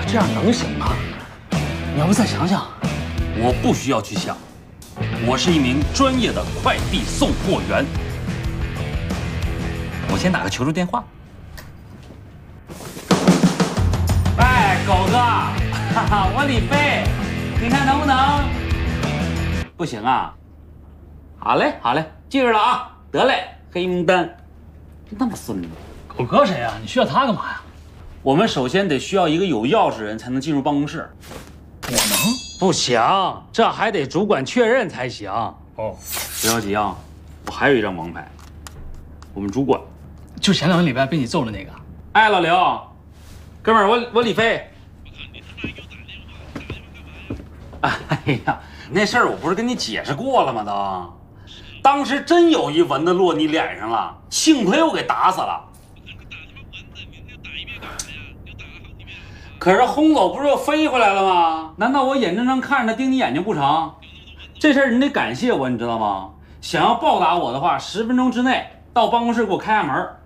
这样能行吗？你要不再想想？ 我不需要去想，我是一名专业的快递送货员。我先打个求助电话。哎，狗哥，哈哈，我李飞，你看能不能？不行啊。好嘞，好嘞，记着了啊。得嘞，黑名单。真他妈孙子！ 狗哥谁呀？你需要他干嘛呀？ 我们首先得需要一个有钥匙人才能进入办公室。 我能？ 不行，这还得主管确认才行。 哦， 不着急啊，我还有一张王牌。我们主管， 就前2个礼拜被你揍的那个。 哎，老刘，哥们儿，我李飞。哎呀，那事儿我不是跟你解释过了吗？当时真有一蚊子落你脸上了，幸亏我给打死了。可是轰走不是又飞回来了吗？难道我眼睁睁看着他盯你眼睛不成？这事儿你得感谢我，你知道吗？想要报答我的话，10分钟之内到办公室给我开下门，